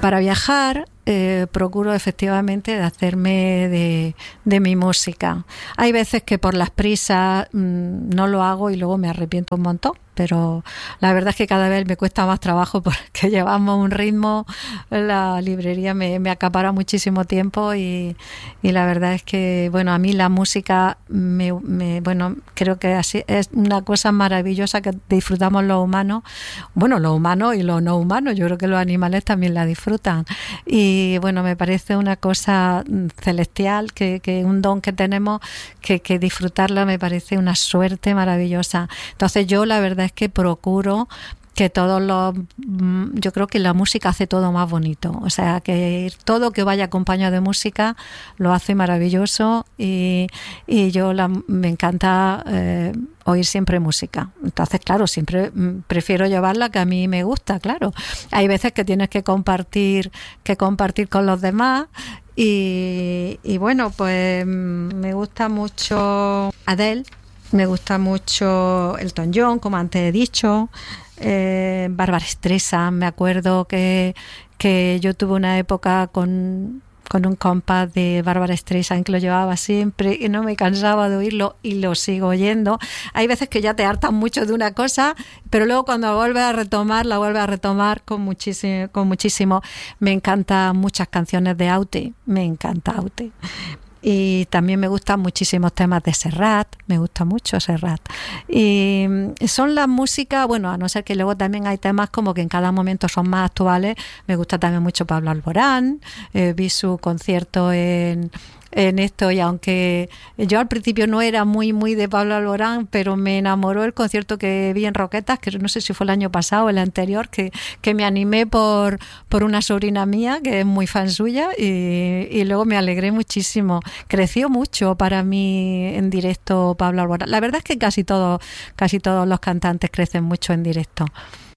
Para viajar procuro efectivamente de hacerme de mi música. Hay veces que por las prisas no lo hago y luego me arrepiento un montón, pero la verdad es que cada vez me cuesta más trabajo porque llevamos un ritmo, la librería me acapara muchísimo tiempo y la verdad es que, bueno, a mí la música bueno, creo que así es una cosa maravillosa que disfrutamos los humanos, bueno, los humanos y los no humanos, yo creo que los animales también la disfrutan y bueno, me parece una cosa celestial, que un don que tenemos, que disfrutarla me parece una suerte maravillosa. Entonces yo la verdad es que procuro que yo creo que la música hace todo más bonito, o sea, que todo que vaya acompañado de música lo hace maravilloso y yo me encanta oír siempre música. Entonces, claro, siempre prefiero llevarla que a mí me gusta, claro. Hay veces que tienes que compartir con los demás y bueno, pues me gusta mucho Adele, me gusta mucho Elton John, como antes he dicho, Bárbara Streisand. Me acuerdo que yo tuve una época con un compás de Bárbara Streisand que lo llevaba siempre y no me cansaba de oírlo y lo sigo oyendo. Hay veces que ya te hartas mucho de una cosa, pero luego cuando la vuelves a retomar con muchísimo. Me encantan muchas canciones de Aute, me encanta Aute. Y también me gustan muchísimos temas de Serrat, me gusta mucho Serrat. Y son las músicas, bueno, a no ser que luego también hay temas como que en cada momento son más actuales. Me gusta también mucho Pablo Alborán, vi su concierto en esto, y aunque yo al principio no era muy de Pablo Alborán, pero me enamoró el concierto que vi en Roquetas, que no sé si fue el año pasado o el anterior, que me animé por una sobrina mía que es muy fan suya y luego me alegré muchísimo. Creció mucho para mí en directo Pablo Alborán. La verdad es que casi todos los cantantes crecen mucho en directo.